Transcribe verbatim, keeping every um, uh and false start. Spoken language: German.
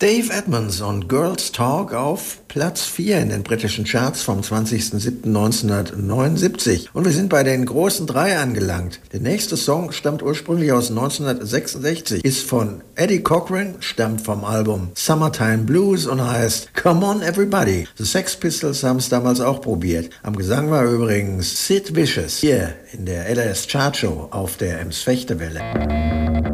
Dave Edmunds und Girls Talk auf Platz vier in den britischen Charts vom zwanzigster siebter neunzehnhundertneunundsiebzig. Und wir sind bei den großen drei angelangt. Der nächste Song stammt ursprünglich aus neunzehnhundertsechsundsechzig, ist von Eddie Cochran, stammt vom Album Summertime Blues und heißt Come On Everybody. The Sex Pistols haben es damals auch probiert. Am Gesang war übrigens Sid Vicious, hier in der L A S Chart Show auf der Ems Fechtewelle.